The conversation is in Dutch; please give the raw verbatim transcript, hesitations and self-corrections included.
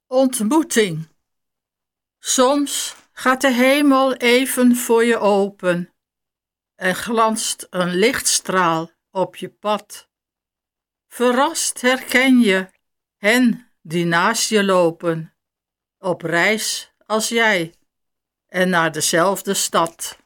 Ontmoeting. Soms gaat de hemel even voor je open en glanst een lichtstraal op je pad. Verrast herken je hen die naast je lopen, op reis als jij en naar dezelfde stad.